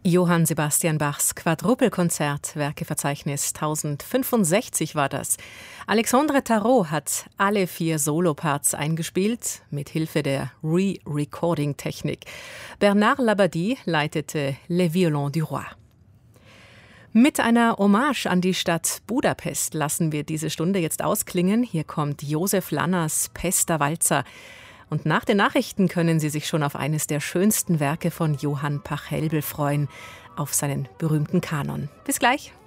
Johann Sebastian Bachs Quadrupelkonzert, Werkeverzeichnis 1065 war das. Alexandre Tarot hat alle 4 Soloparts eingespielt, mit Hilfe der Re-Recording-Technik. Bernard Labadie leitete Les Violons du Roi. Mit einer Hommage an die Stadt Budapest lassen wir diese Stunde jetzt ausklingen. Hier kommt Josef Lanners Pester Walzer. Und nach den Nachrichten können Sie sich schon auf eines der schönsten Werke von Johann Pachelbel freuen, auf seinen berühmten Kanon. Bis gleich.